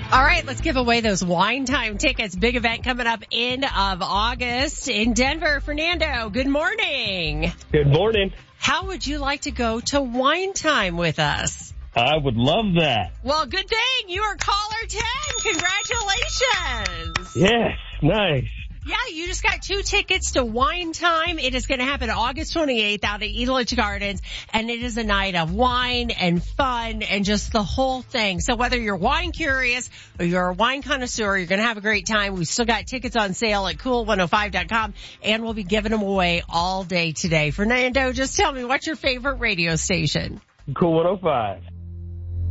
All right, let's give away those Wine Time tickets. Big event coming up end of August in Denver. Fernando, good morning. Good morning. How would you like to go to Wine Time with us? I would love that. Well, good thing. You are caller 10. Congratulations. Yes, nice. Yeah, you just got 2 tickets to Wine Time. It is going to happen August 28th out at Elitch Gardens, and it is a night of wine and fun and just the whole thing. So whether you're wine curious or you're a wine connoisseur, you're going to have a great time. We've still got tickets on sale at cool105.com, and we'll be giving them away all day today. Fernando, just tell me, what's your favorite radio station? Cool 105.